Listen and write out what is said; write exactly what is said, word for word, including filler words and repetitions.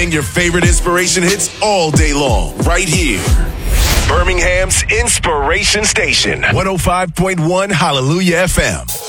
playing your favorite inspiration hits all day long, right here. Birmingham's Inspiration Station, one oh five point one Hallelujah F M.